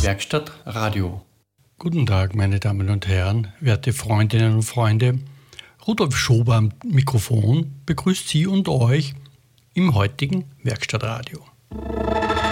Werkstattradio. Guten Tag, meine Damen und Herren, werte Freundinnen und Freunde. Rudolf Schober am Mikrofon begrüßt Sie und euch im heutigen Werkstattradio.